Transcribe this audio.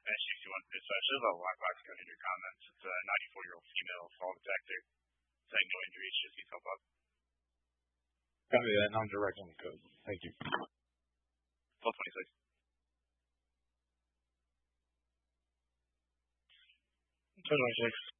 61. It shows a black box code in your comments. It's a 94-year-old female fall detector saying no injuries, just needs help up. Copy that non-direct on the code. Thank you. 1226. 1226.